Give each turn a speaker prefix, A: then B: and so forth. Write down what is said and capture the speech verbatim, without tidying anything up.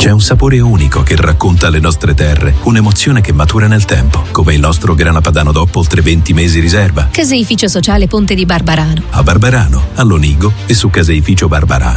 A: C'è un sapore unico che racconta le nostre terre, un'emozione che matura nel tempo, come il nostro grana padano dopo oltre venti mesi riserva.
B: Caseificio sociale Ponte di Barbarano.
A: A Barbarano, a Lonigo e su caseificio barbarano